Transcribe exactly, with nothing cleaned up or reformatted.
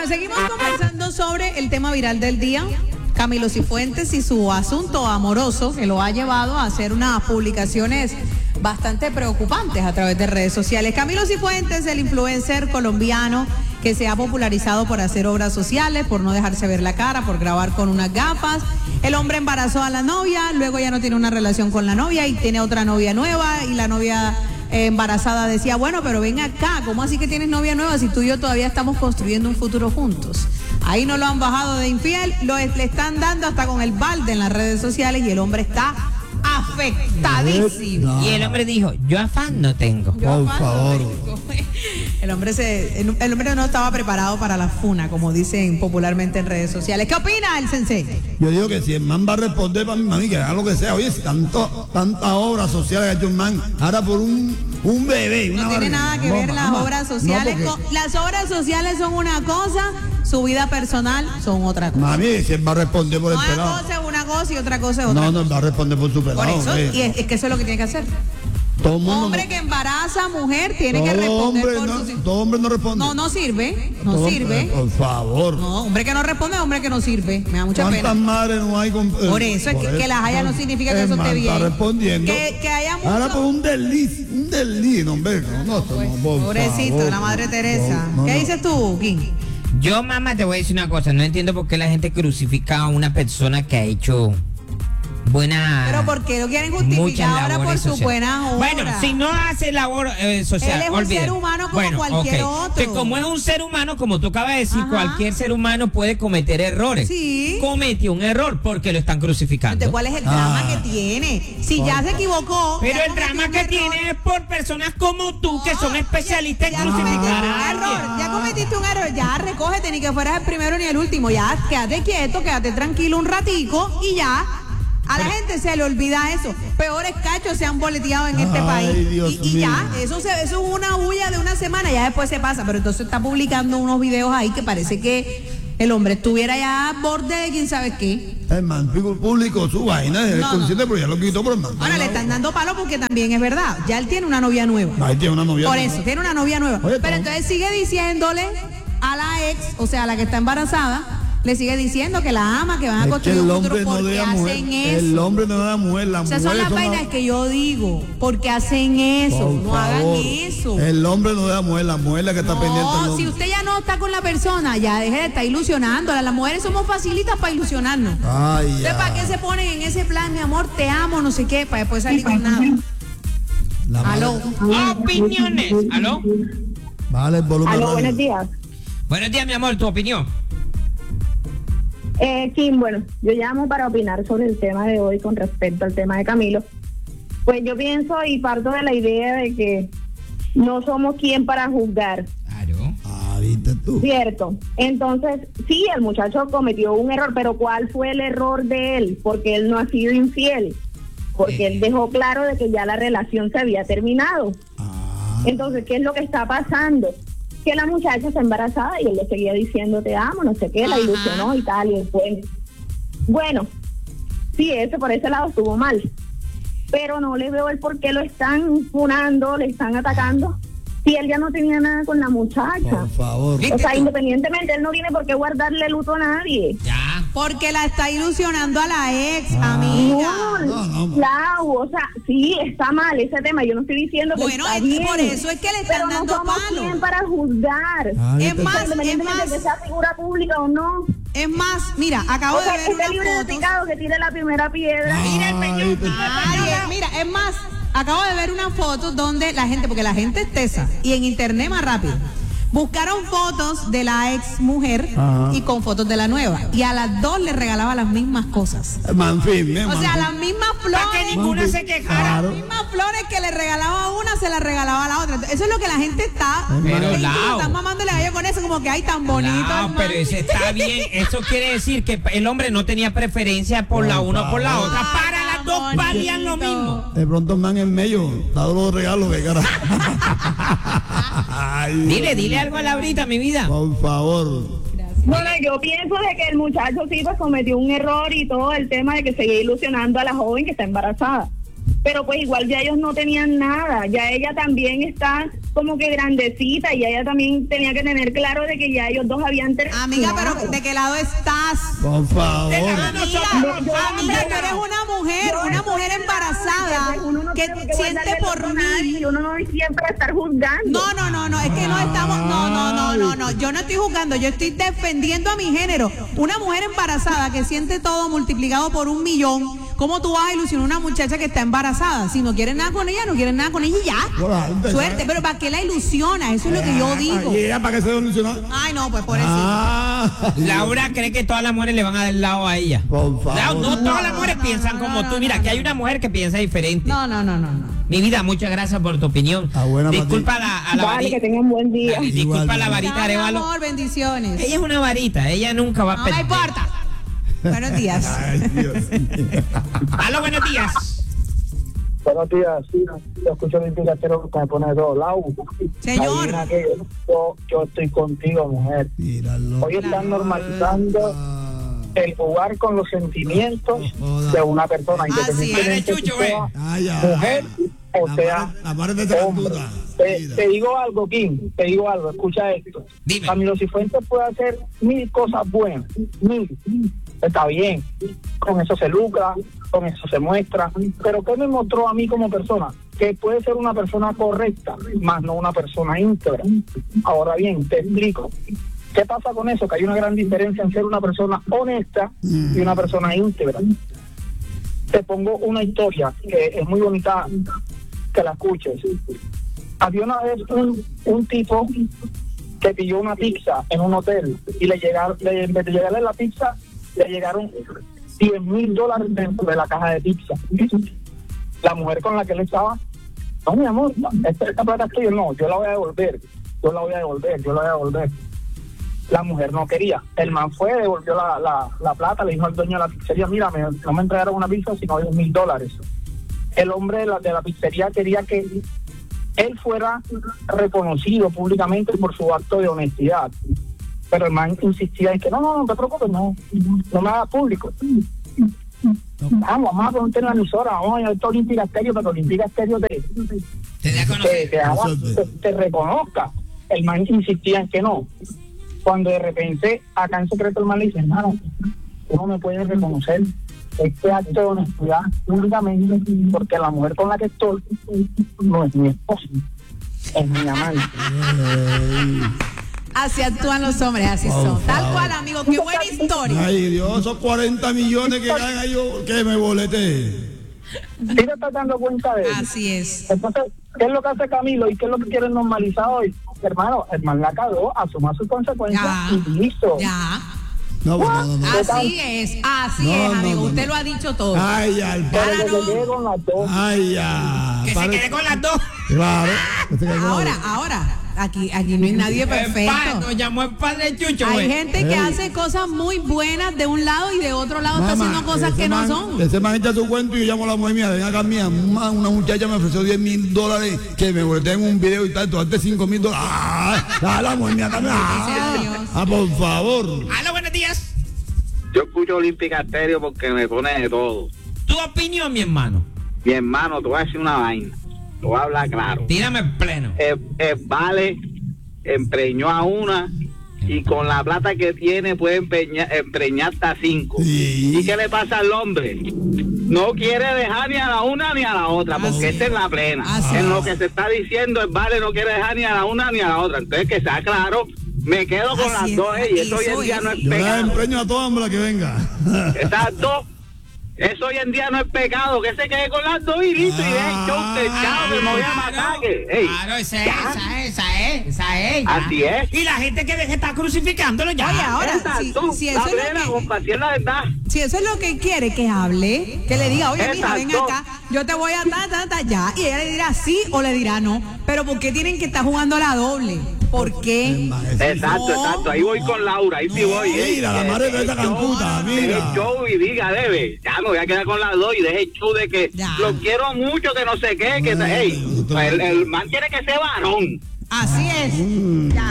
pues seguimos conversando sobre el tema viral del día. Camilo Cifuentes y su asunto amoroso que lo ha llevado a hacer unas publicaciones bastante preocupantes a través de redes sociales. Camilo Cifuentes, el influencer colombiano que se ha popularizado por hacer obras sociales, por no dejarse ver la cara, por grabar con unas gafas. El hombre embarazó a la novia, luego ya no tiene una relación con la novia y tiene otra novia nueva, y la novia eh, embarazada decía, bueno, pero ven acá, ¿cómo así que tienes novia nueva si tú y yo todavía estamos construyendo un futuro juntos? Ahí no lo han bajado de infiel, lo le están dando hasta con el balde en las redes sociales y el hombre está afectadísimo. No. Y el hombre dijo, yo afán no tengo. Yo Por favor. No tengo. El hombre se, el, el hombre no estaba preparado para la funa, como dicen popularmente en redes sociales. ¿Qué opina el sensei? Yo digo que si el man va a responder para mi mami, que haga lo que sea. Oye, si tanto, tantas obras sociales que ha hecho un man, ahora por un, un bebé. Una No tiene barriga. nada que No, ver las mamá. obras sociales. No, porque- con, las obras sociales son una cosa, su vida personal son otra cosa. Mami, si él va a responder por el Una pelado. cosa es una cosa y otra cosa es otra No, no, cosa. él va a responder por su pelado. Por eso, hombre. y es, es que eso es lo que tiene que hacer. Todo mundo Hombre no- que embaraza mujer tiene todo que responder hombre por no, sus hijos. todo hombre no responde. No, no sirve, no Todo- sirve. Por favor. No, hombre que no responde, hombre que no sirve. Me da mucha ¿Cuántas pena. madres no hay con, Por eso es que, que las haya no significa que el eso esté man bien. Está respondiendo. Que, que haya mucho. Ahora por un desliz, un desliz, no, hombre. No, no, Pues, no, por pobrecito, favor, la madre Teresa. no, no, ¿Qué no. dices tú, King? Yo, mamá, te voy a decir una cosa. No entiendo por qué la gente crucifica a una persona que ha hecho buena... Pero ¿por qué lo quieren muchas justificar ahora por labores su sociales. buena obra? Bueno, si no hace labor eh, social, Él es un olvídalo. ser humano como Bueno, cualquier ok. otro. Que como es un ser humano, como tú acabas de decir, Ajá. cualquier ser humano puede cometer errores. Sí. Cometió un error porque lo están crucificando. Entonces, ¿cuál es el drama Ah. que tiene? Si ya se equivocó. Pero ya el cometió drama un que error. tiene es por personas como tú, que son especialistas Ya en cometiste crucificar un a alguien. error, ya cometiste un error, ya recógete, ni que fueras el primero ni el último, ya quédate quieto, quédate tranquilo un ratico y ya. A la gente se le olvida eso. Peores cachos se han boleteado en este Ay, país. Dios y, y ya, mío. eso, se, eso es una bulla de una semana, ya después se pasa. Pero entonces está publicando unos videos ahí que parece que el hombre estuviera ya a borde de quién sabe qué. El man público su vaina, él es No, no. consciente, pero ya lo quitó por el man. Ahora le están dando palo porque también es verdad. Ya él tiene una novia nueva. Ahí tiene una novia. Por ¿no? eso, tiene una novia nueva. Oye, Pero ¿cómo? entonces sigue diciéndole a la ex, o sea, a la que está embarazada, le sigue diciendo que la ama, que van a Es que construir el un hombre futuro. no ¿Por qué debe a mujer. hacen eso? El hombre no debe a mujer, la O sea, mujer son las vainas que yo digo. ¿Por qué hacen eso? Por no hagan favor. eso. El hombre no debe a mujer, la mujer es la que está pendiente del No, hombre. si usted ya no está con la persona, ya deje de estar ilusionándola. Las mujeres somos facilitas para ilusionarnos. Ay, ¿Usted ya. para qué se ponen en ese plan, mi amor, te amo, no sé qué, para después salir con nada? La madre- Aló. Opiniones. ¿Aló? Vale, el volumen. Aló, radio. buenos días. Buenos días, mi amor, tu opinión. Eh, Kim, bueno, yo llamo para opinar sobre el tema de hoy con respecto al tema de Camilo. Pues yo pienso y parto de la idea de que no somos quien para juzgar, Claro. Ah, viste tú. ¿cierto? Entonces, sí, el muchacho cometió un error, pero ¿cuál fue el error de él? Porque él no ha sido infiel, porque él dejó claro de que ya la relación se había terminado. Ah, Entonces, ¿qué es lo que está pasando? Que la muchacha está embarazada y él le seguía diciendo te amo, no sé qué, la Ajá. ilusionó y tal, y después, bueno, sí, eso por ese lado estuvo mal, pero no le veo el por qué lo están funando, le están atacando, si él ya no tenía nada con la muchacha. por favor. O sea, independientemente, él no tiene por qué guardarle luto a nadie. Ya. Porque la está ilusionando a la ex, Ah. amiga. No, no, no. Clau, o sea, sí, está mal ese tema, yo no estoy diciendo que Bueno, está es- bien, por eso es que le están pero dando no somos palo. quien para juzgar. Ah, Es viste más, tú. es Independientemente más, de que sea figura pública o no. es más, mira, acabo O sea, de ver este unas libre de fotos. pecado que tire la primera piedra. Mira el Ay, peñón. viste tú. Ay, eh, mira, es más, acabo de ver una foto donde la gente, porque la gente es tesa, y en internet más rápido, buscaron fotos de la ex mujer Ajá. y con fotos de la nueva. Y a las dos le regalaba las mismas cosas. Man firme, O man sea, firme. las mismas Para que flores. ninguna se quejara. Claro. Las mismas flores que le regalaba a una, se las regalaba a la otra. Eso es lo que la gente está. Pero, incluso Lau. están mamándole gallo con eso, como que ay, tan bonito. No, hermano. pero eso está bien. Eso quiere decir que el hombre no tenía preferencia por la una o por la otra. Para las dos Bonito. valían lo mismo. De pronto el man en medio, dado los regalos que cara. Ay, Dile, dile algo a Laurita, mi vida. por favor. Bueno, yo pienso de que el muchacho sí pues cometió un error y todo el tema de que seguía ilusionando a la joven que está embarazada. pero pues igual ya ellos no tenían nada, ya ella también está como que grandecita y ella también tenía que tener claro de que ya ellos dos habían terminado. Amiga, pero ¿de qué lado estás? Por favor. Amiga, Yo- amiga, tú eres una mujer, Yo- una mujer embarazada Uno no que tiene siente guardarle por perdón a nadie, mí. uno no siempre estar juzgando. No, no, no, no, es que no estamos, no, no, no, no, no, yo no estoy juzgando, yo estoy defendiendo a mi género. Una mujer embarazada que siente todo multiplicado por un millón, ¿cómo tú vas a ilusionar a una muchacha que está embarazada? Si no quieres nada con ella, no quieres nada con ella y ya. Bueno, Suerte, pero ¿para qué la ilusiona? Eso es lo que yo digo. ¿Y ella para qué se ilusionó? Ay, no, pues por eso. Ah, Laura cree que todas las mujeres le van a dar lado a ella. por favor. No, no todas las mujeres piensan como no, tú. no, Mira, no, que hay no. una mujer que piensa diferente. No, no, no, no, no. Mi vida, muchas gracias por tu opinión. Ah, buena, Disculpa Mati. a la, a la Vale, que varita. tengan buen día. Disculpa Igual, a la igual. varita Dale, Arevalo. amor, bendiciones. Ella es una varita, ella nunca va a No me perder. importa. Buenos días. Ay, Dios mío. Aló, buenos días. Buenos días, sí, yo escucho el indicatero que me pone de todos lados. Señor. Adivina que yo, yo estoy contigo, mujer. Míralo. Hoy están normalizando Ah, el jugar con los sentimientos Joda. de una persona, Así es. independientemente Dale, si Chucho, sea Ay, ay, mujer o la sea madre- la madre de esta hombre. cantuta. Te, Mira. te digo algo, Kim, te digo algo, escucha esto. Dime. Camilo Cifuentes puede hacer mil cosas buenas, mil. Está bien, con eso se lucra, con eso se muestra, pero ¿qué me mostró a mí como persona? Que puede ser una persona correcta, más no una persona íntegra. Ahora bien, te explico. ¿Qué pasa con eso? Que hay una gran diferencia en ser una persona honesta y una persona íntegra. Te pongo una historia que es muy bonita, que la escuches. Había una vez un, un tipo que pidió una pizza en un hotel y le llegaron, le, en vez de llegarle la pizza, le llegaron diez mil dólares dentro de la caja de pizza. La mujer con la que él estaba, no, mi amor, esta, esta plata es tuya, no, yo la voy a devolver, yo la voy a devolver, yo la voy a devolver. La mujer no quería. El man fue, devolvió la, la, la plata, le dijo al dueño de la pizzería, mira, me, no me entregaron una pizza sino diez mil dólares. El hombre de la, de la pizzería quería que él fuera reconocido públicamente por su acto de honestidad. Pero el man insistía en que no, no, no te preocupes, no, no me hagas público. Vamos, vamos a ponerte en la emisora, vamos a ir a Olímpica Estéreo, pero Olímpica Estéreo te, Te da a te, conocer. te, haga- Eso te, es. te reconozca. El man insistía en que no. Cuando de repente, acá en secreto el man le dice, hermano, tú no me puedes reconocer este acto de honestidad públicamente porque la mujer con la que estoy no es mi esposa, es mi amante. Así actúan los hombres, así Por son. Tal favor. cual, amigo, qué buena historia. Ay, Dios, esos cuarenta millones que ganan ahí, yo, que me bolete. ¿Sí te estás dando cuenta de eso? Así es. Entonces, ¿qué es lo que hace Camilo y qué es lo que quieren normalizar hoy? Hermano, el man la cagó, asuma sus consecuencias Ya. y listo. Ya. No, no, no, no. Así es, así No, es, no, amigo. no, Usted no. lo ha dicho todo. Ay, al Pero Ahora que no. se quede con las dos. Ay, ya. Que se Pare- quede con las dos. Claro. que se quede con las Ahora, dos. ahora, aquí, aquí no hay nadie El pa- perfecto. Nos llamó el padre Chucho, Hay güey. gente que Ey. hace cosas muy buenas de un lado y de otro lado está Mamá, haciendo cosas ese que no man- son. Ese man echa su cuento y yo llamo a la mujer mía, ven acá mía, una, una muchacha me ofreció diez mil dólares que me boleté en un video y tal, tú date cinco mil dólares. Ah, ah, la mujer mía también. Ah, Dios. ah, por favor. Aló, buenos días. Yo escucho Olímpica Estéreo porque me pone de todo. Tu opinión, mi hermano. Mi hermano, te voy a decir una vaina. Te voy a hablar claro. Tírame el pleno. Eh, eh, vale, empreñó a una y con la plata que tiene puede empeñar, empreñar hasta cinco. Sí. ¿Y qué le pasa al hombre? No quiere dejar ni a la una ni a la otra, porque Así esta es. es la plena. Así En es. lo que se está diciendo, el vale no quiere dejar ni a la una ni a la otra. Entonces, que sea claro, me quedo con Así las es, dos, eh, y eso hoy eso en día es. no es Yo la pecado. empreño a toda la que venga. Exacto. Eso hoy en día no es pecado, que se quede con las dos y listo, y deje el show techado, que me voy a matar. Que, ey, Claro, esa es, ya. esa es, esa es, esa es. ya. Así es. Y la gente que deje está crucificándolo ya. Oye, ahora, si, Exacto, si la eso es plena, lo que, compa, si es la verdad. si eso es lo que quiere, que hable, que le diga, oye, mija, ven Exacto. acá, yo te voy a ta, ta, ta, ya. Y ella le dirá sí o le dirá no. Pero ¿por qué tienen que estar jugando la doble? ¿Por qué? Exacto, No. exacto, ahí voy con Laura, ahí sí voy. eh. Mira, la Eh, madre de esta el show, cancuta, deje mira. el show y diga, debe, ya me voy a quedar con las dos y deje el show de que Ya. lo quiero mucho, que no sé qué, que, Ay, ey, yo te- el, el man tiene que ser varón. Así es. Ya.